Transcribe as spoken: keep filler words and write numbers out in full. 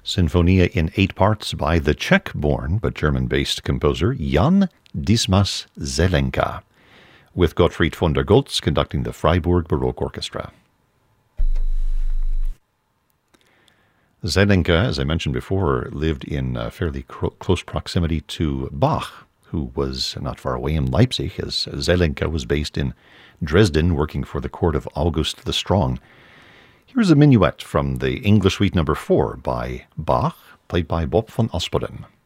Sinfonia in eight parts by the Czech-born but German-based composer Jan Dismas Zelenka, with Gottfried von der Goltz conducting the Freiburg Baroque Orchestra. Zelenka, as I mentioned before, lived in uh, fairly cro- close proximity to Bach, who was not far away in Leipzig, as Zelenka was based in Dresden, working for the court of August the Strong. Here's a minuet from the English Suite number four by Bach, played by Bob van Asperen.